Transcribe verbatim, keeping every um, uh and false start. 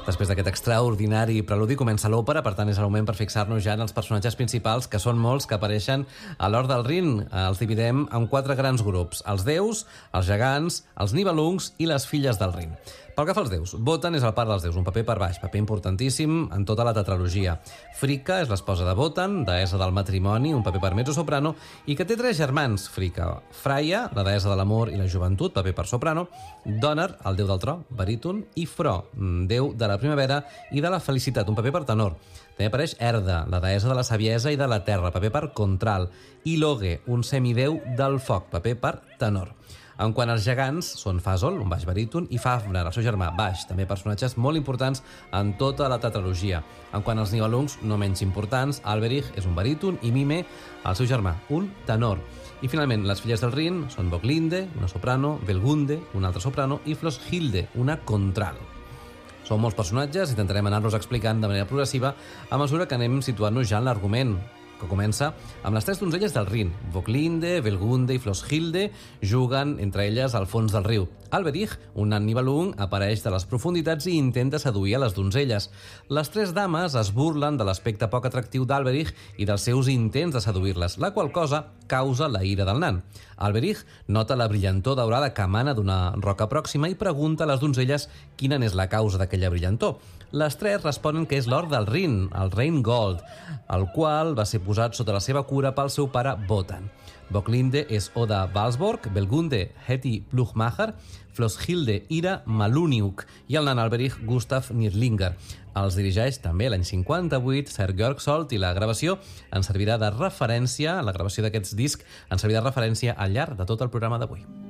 Després d'aquest extraordinari preludi comença l'òpera, per tant és el moment per fixar-nos ja en els personatges principals, que són molts, que apareixen a l'Hort del Rin. Els dividem en quatre grans grups: els déus, els gegants, els nibelungs i les filles del Rin. Pel que fa als déus, Wotan és el pare dels déus, un paper per baix, paper importantíssim en tota la tetralogia. Fricka és l'esposa de Wotan, deessa del matrimoni, un paper per mezzo-soprano, i que té tres germans, Fricka. Freya, la deessa de l'amor i la joventut, paper per soprano. Donner, el déu del tro, baríton. I Fro, déu de la primavera i de la felicitat, un paper per tenor. També apareix Erda, la deessa de la saviesa i de la terra, paper per contralt. I Loge, un semidéu del foc, paper per tenor. En quant als gegants, són Fàsol, un baix baríton, i Fafner, el seu germà, baix, també personatges molt importants en tota la tetralogia. En quant als nibelungs, no menys importants, Alberich és un baríton i Mime, el seu germà, un tenor. I finalment, les filles del Rin són Boglinde, una soprano, Belgunde, una altra soprano, i Flosshilde, una contralt. Són molts personatges, intentarem anar-los explicant de manera progressiva a mesura que anem situant-nos ja en l'argument, que comença amb les tres donzelles del Rin. Boglinde, Belgunde i Flosshilde juguen entre elles al fons del riu. Alberich, un nan nibelung, apareix de les profunditats i intenta seduir a les donzelles. Les tres dames es burlen de l'aspecte poc atractiu d'Alberich i dels seus intents de seduir-les, la qual cosa causa la ira del nan. Alberich nota la brillantor daurada que emana d'una roca pròxima i pregunta a les donzelles quina n'és la causa d'aquella brillantor. Les tres responen que és l'or del Rin, el Rheingold, el qual va ser posat sota la seva cura pel seu pare Wotan. Boglinde és Oda Valsborg, Belgunde Heti Plugmacher, Flosshilde Ira Maluniuk i el nan Alberich Gustav Nirlinger. Els dirigeix també l'any cinquanta-vuit Sir Georg Solt i la gravació ens servirà de referència, la gravació d'aquests discs ens servirà de referència al llarg de tot el programa d'avui.